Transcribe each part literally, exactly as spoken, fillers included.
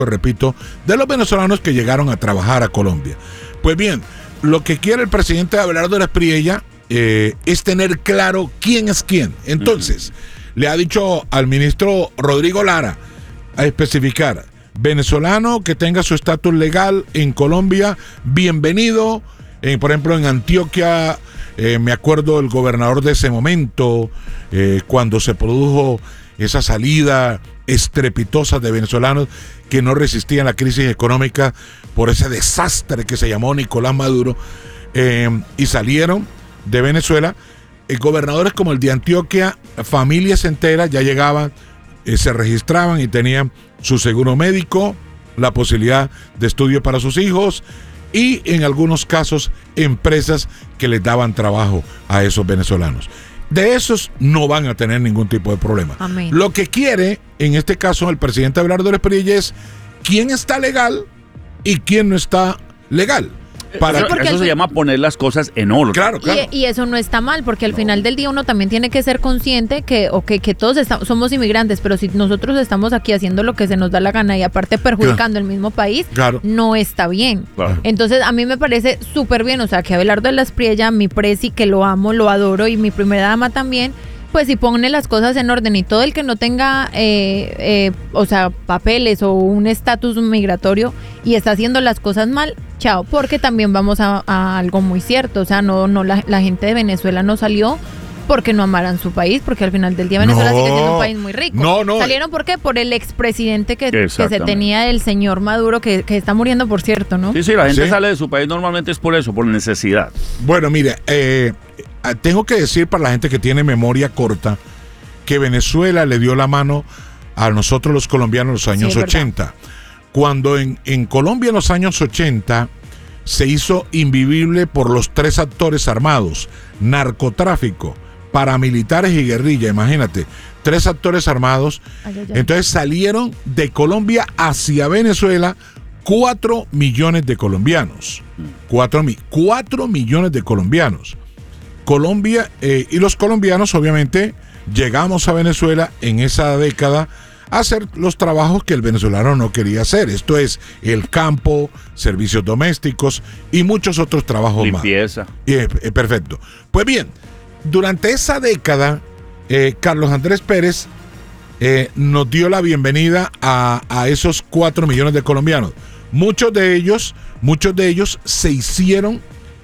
repito, de los venezolanos que llegaron a trabajar a Colombia. Pues bien, lo que quiere el presidente Abelardo Espriella eh, es tener claro quién es quién. Entonces, uh-huh. le ha dicho al ministro Rodrigo Lara a especificar: venezolano que tenga su estatus legal en Colombia, bienvenido. Eh, por ejemplo, en Antioquia, eh, me acuerdo el gobernador de ese momento, eh, cuando se produjo esa salida estrepitosa de venezolanos que no resistían la crisis económica por ese desastre que se llamó Nicolás Maduro, eh, y salieron de Venezuela. Eh, gobernadores como el de Antioquia, familias enteras ya llegaban, eh, se registraban y tenían su seguro médico, la posibilidad de estudio para sus hijos y en algunos casos empresas que les daban trabajo a esos venezolanos. De esos no van a tener ningún tipo de problema. Amén. Lo que quiere, en este caso, el presidente Abelardo Espriella es quién está legal y quién no está legal. Para eso, eso se llama poner las cosas en orden. Claro, claro. Y, y eso no está mal, porque al no. final del día uno también tiene que ser consciente que, okay, que todos estamos, somos inmigrantes, pero si nosotros estamos aquí haciendo lo que se nos da la gana y aparte perjudicando claro. el mismo país, claro. no está bien. Claro. Entonces a mí me parece súper bien, o sea, que Abelardo Espriella, mi presi, que lo amo, lo adoro, y mi primera dama también, pues si pone las cosas en orden, y todo el que no tenga, eh, eh, o sea, papeles o un estatus migratorio y está haciendo las cosas mal, chao, porque también vamos a, a algo muy cierto, o sea, no, no la, la gente de Venezuela no salió porque no amaran su país, porque al final del día Venezuela no, sigue siendo un país muy rico. No, no. ¿Salieron por qué? Por el expresidente que, que se tenía el señor Maduro, que, que está muriendo, por cierto, ¿no? Sí, sí, la gente ¿Sí? sale de su país normalmente es por eso, por necesidad. Bueno, mire, eh, tengo que decir para la gente que tiene memoria corta que Venezuela le dio la mano a nosotros los colombianos en los años sí, ochenta. Cuando en, en Colombia en los años ochenta se hizo invivible por los tres actores armados: narcotráfico, paramilitares y guerrilla. Imagínate, tres actores armados. Ay, ay, ay. Entonces salieron de Colombia hacia Venezuela cuatro millones de colombianos. Cuatro, cuatro millones de colombianos. Colombia eh, y los colombianos obviamente llegamos a Venezuela en esa década a hacer los trabajos que el venezolano no quería hacer. Esto es el campo, servicios domésticos y muchos otros trabajos Limpieza. más. Limpieza. Eh, eh, perfecto. Pues bien, durante esa década, eh, Carlos Andrés Pérez eh, nos dio la bienvenida a, a esos cuatro millones de colombianos. Muchos de ellos, muchos de ellos se hicieron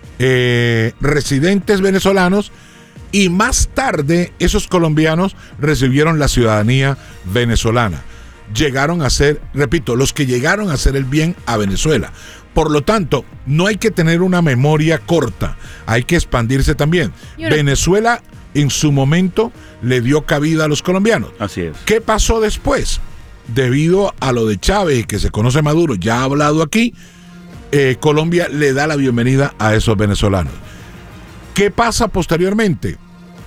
eh, residentes venezolanos, y más tarde esos colombianos recibieron la ciudadanía venezolana. Llegaron a ser, repito, los que llegaron a hacer el bien a Venezuela. Por lo tanto, no hay que tener una memoria corta, hay que expandirse también. No... Venezuela en su momento le dio cabida a los colombianos. Así es. ¿Qué pasó después? Debido a lo de Chávez, que se conoce Maduro, ya ha hablado aquí, eh, Colombia le da la bienvenida a esos venezolanos. ¿Qué pasa posteriormente?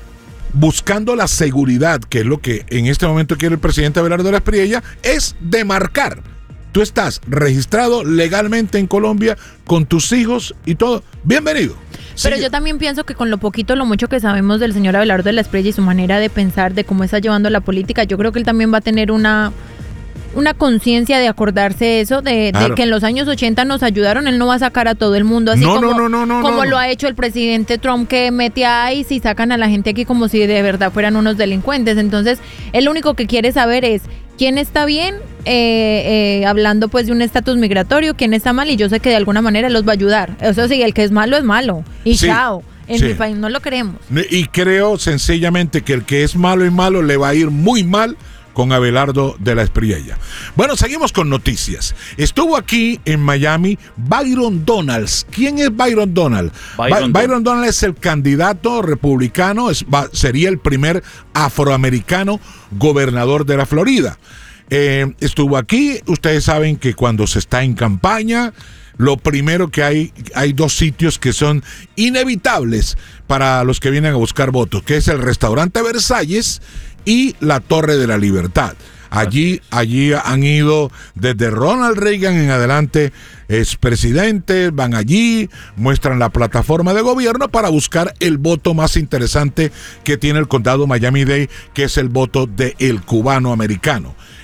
Buscando la seguridad, que es lo que en este momento quiere el presidente Abelardo Espriella, es demarcar. Tú estás registrado legalmente en Colombia con tus hijos y todo. Bienvenido. Pero sí. yo también pienso que con lo poquito, lo mucho que sabemos del señor Abelardo Espriella y su manera de pensar, de cómo está llevando la política, yo creo que él también va a tener una... una conciencia de acordarse eso, de, claro. de que en los años ochenta nos ayudaron. Él no va a sacar a todo el mundo así no, como, no, no, no, como no. lo ha hecho el presidente Trump, que mete a ICE y sacan a la gente aquí como si de verdad fueran unos delincuentes. Entonces, él lo único que quiere saber es quién está bien, eh, eh, hablando pues de un estatus migratorio, quién está mal, y yo sé que de alguna manera los va a ayudar. Eso sí, el que es malo es malo. Y sí. chao. En sí. mi país no lo queremos. Y creo sencillamente que el que es malo y malo le va a ir muy mal con Abelardo de la Espriella. Bueno, seguimos con noticias. Estuvo aquí en Miami Byron Donalds. ¿Quién es Byron Donalds? Byron, By- Byron Donalds es el candidato republicano, es, va, sería el primer afroamericano gobernador de la Florida. Eh, estuvo aquí. Ustedes saben que cuando se está en campaña, lo primero que hay, hay dos sitios que son inevitables para los que vienen a buscar votos, que es el restaurante Versalles y la Torre de la Libertad. Allí, allí han ido desde Ronald Reagan en adelante, expresidentes, van allí, muestran la plataforma de gobierno para buscar el voto más interesante que tiene el condado Miami-Dade, que es el voto del cubano americano.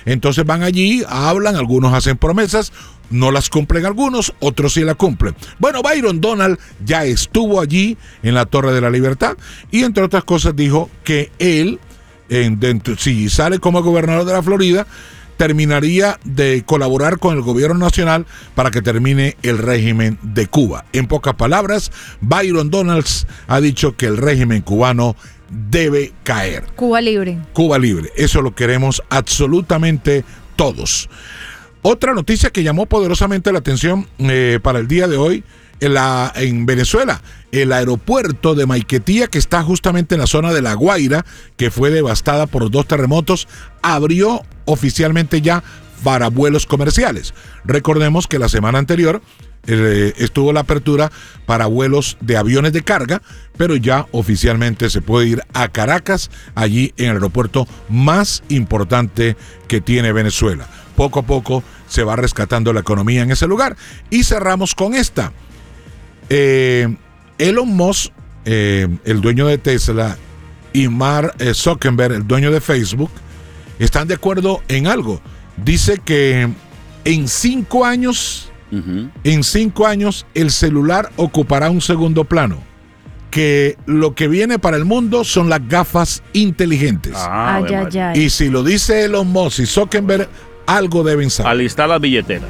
Entonces van allí, hablan, algunos hacen promesas, no las cumplen algunos, otros sí la cumplen. Bueno, Byron Donald ya estuvo allí en la Torre de la Libertad y entre otras cosas dijo que él, en, dentro, si sale como gobernador de la Florida, terminaría de colaborar con el gobierno nacional para que termine el régimen de Cuba. En pocas palabras, Byron Donalds ha dicho que el régimen cubano debe caer. Cuba libre. Cuba libre. Eso lo queremos absolutamente todos. Otra noticia que llamó poderosamente la atención eh, para el día de hoy en, la, en Venezuela, el aeropuerto de Maiquetía, que está justamente en la zona de La Guaira, que fue devastada por dos terremotos, abrió oficialmente ya para vuelos comerciales. Recordemos que la semana anterior eh, estuvo la apertura para vuelos de aviones de carga, pero ya oficialmente se puede ir a Caracas, allí en el aeropuerto más importante que tiene Venezuela. Poco a poco se va rescatando la economía en ese lugar. Y cerramos con esta. Eh, Elon Musk, eh, el dueño de Tesla, y Mark eh, Zuckerberg, el dueño de Facebook, están de acuerdo en algo. Dice que en cinco años, uh-huh. en cinco años, el celular ocupará un segundo plano. Que lo que viene para el mundo son las gafas inteligentes. Ah, ay, ay, ay. Y si lo dice Elon Musk y Zuckerberg, algo deben saber. Alistar las billeteras.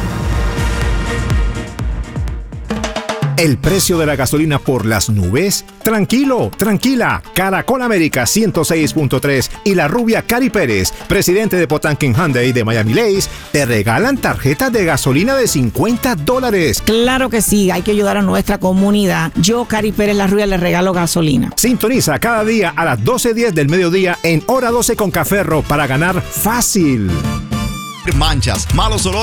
¿El precio de la gasolina por las nubes? Tranquilo, tranquila. Caracol América ciento seis punto tres y la rubia Cari Pérez, presidente de Potanquin Hyundai de Miami Lakes, te regalan tarjetas de gasolina de cincuenta dólares. Claro que sí, hay que ayudar a nuestra comunidad. Yo, Cari Pérez, la rubia, le regalo gasolina. Sintoniza cada día a las doce diez del mediodía en Hora doce con Caferro para ganar fácil. Manchas, malos olores.